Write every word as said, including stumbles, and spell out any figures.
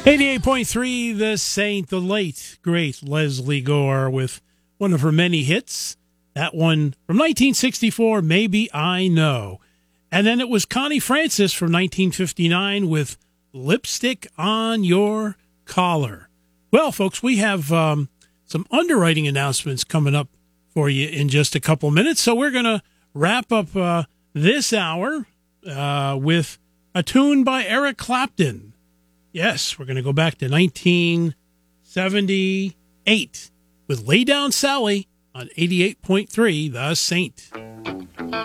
eighty-eight point three, The Saint, the late, great Leslie Gore with one of her many hits. That one from nineteen sixty-four, Maybe I Know. And then it was Connie Francis from nineteen fifty-nine with Lipstick on Your Collar. Well, folks, we have um, some underwriting announcements coming up for you in just a couple minutes. So we're going to wrap up uh, this hour uh, with a tune by Eric Clapton. Yes, we're going to go back to nineteen seventy-eight with Lay Down Sally on eighty-eight point three, The Saint.